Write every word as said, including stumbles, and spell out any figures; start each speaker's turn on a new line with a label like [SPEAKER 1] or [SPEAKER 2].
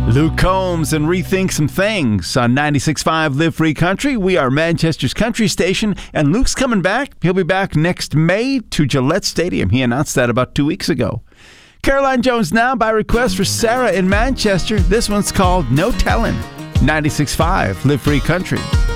[SPEAKER 1] Luke Combs and Rethink Some Things on ninety-six point five Live Free Country. We are Manchester's country station, and Luke's coming back. He'll be back next May to Gillette Stadium. He announced that about two weeks ago. Caroline Jones now by request for Sarah in Manchester. This one's called No Tellin'. ninety-six point five Live Free Country.